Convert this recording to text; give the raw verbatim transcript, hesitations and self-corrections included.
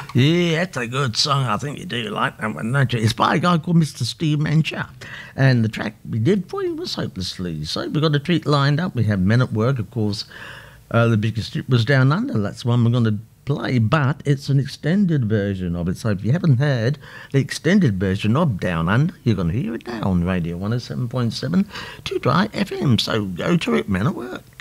Yeah, that's a good song. I think you do like that one, don't you? It's by a guy called Mister Steve Mancha. And the track we did for you was Hopelessly. So we've got a treat lined up. We have Men at Work, of course. Uh, the biggest hit was Down Under. That's one we're going to play, but it's an extended version of it. So if you haven't heard the extended version of Down Under, you're going to hear it now on Radio one oh seven point seven to Dry F M. So go to it, Men at Work.